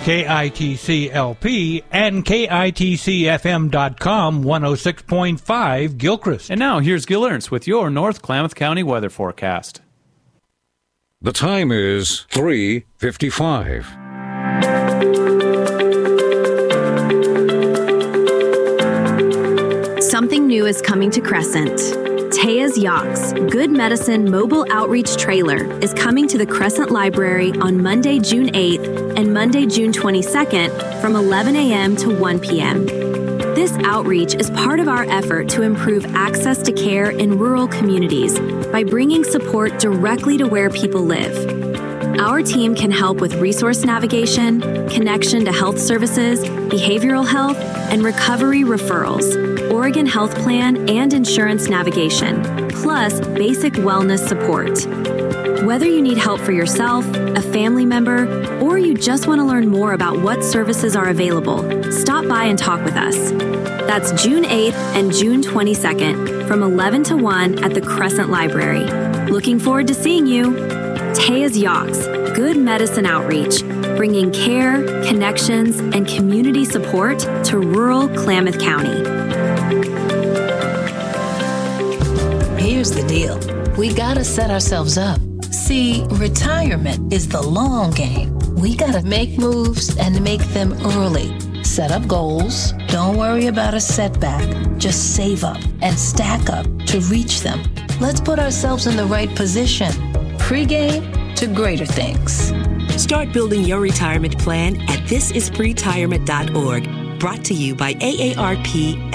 KITC-LP and KITCFM.com 106.5 Gilchrist. And now here's Gil Ernst with your North Klamath County weather forecast. The time is 3:55. Something new is coming to Crescent. Taya's Yaks, Good Medicine Mobile Outreach Trailer, is coming to the Crescent Library on Monday, June 8th and Monday, June 22nd from 11 a.m. to 1 p.m. This outreach is part of our effort to improve access to care in rural communities by bringing support directly to where people live. Our team can help with resource navigation, connection to health services, behavioral health, and recovery referrals, Oregon Health Plan and insurance navigation, plus basic wellness support. Whether you need help for yourself, a family member, or you just want to learn more about what services are available, stop by and talk with us. That's June 8th and June 22nd from 11 to 1 at the Crescent Library. Looking forward to seeing you. Taya's Yaks, Good Medicine Outreach, bringing care, connections, and community support to rural Klamath County. Here's the deal. We gotta set ourselves up. See, retirement is the long game. We gotta make moves and make them early. Set up goals. Don't worry about a setback. Just save up and stack up to reach them. Let's put ourselves in the right position. Pre-game to greater things. Start building your retirement plan at thisispretirement.org. Brought to you by AARP